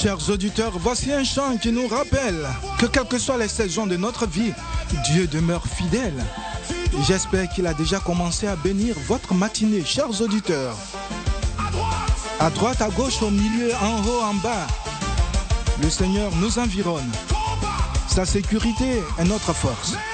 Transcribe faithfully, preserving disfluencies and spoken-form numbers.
Chers auditeurs, voici un chant qui nous rappelle que quelles que soient les saisons de notre vie, Dieu demeure fidèle. J'espère qu'il a déjà commencé à bénir votre matinée, chers auditeurs. À droite, à gauche, au milieu, en haut, en bas, le Seigneur nous environne. Sa sécurité est notre force.